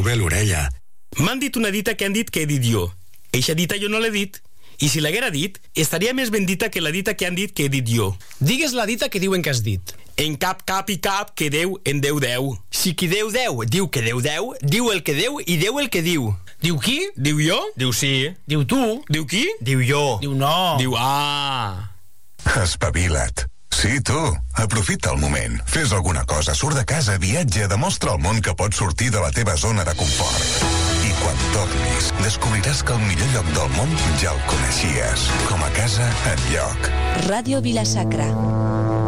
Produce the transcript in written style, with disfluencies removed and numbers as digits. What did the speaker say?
bé l'orella. M'han dit una dita que han dit que he dit jo. Eixa dita jo no l'he dit. I si l'haguera dit, estaria més ben dita que la dita que han dit que he dit jo. Digues la dita que diuen que has dit. En cap, cap i cap, que Déu en Déu deu. Si qui Déu diu que Déu deu, diu el que deu i Déu el que diu. Diu qui? Diu jo? Diu sí. Diu tu? Diu qui? Diu jo. Diu no. Diu ah. Espavila't. Sí, tu. Aprofita el moment. Fes alguna cosa, surt de casa, viatja, demostra al món que pots sortir de la teva zona de confort. I quan tornis, descobriràs que el millor lloc del món ja el coneixies. Com a casa, enlloc. Ràdio Vila-sacra.